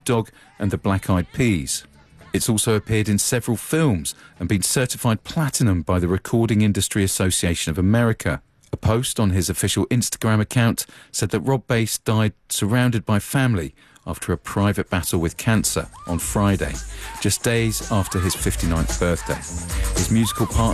Dog and the Black Eyed Peas. It's also appeared in several films and been certified platinum by the Recording Industry Association of America. A post on his official Instagram account said that Rob Bass died surrounded by family after a private battle with cancer on Friday, just days after his 59th birthday. His musical partner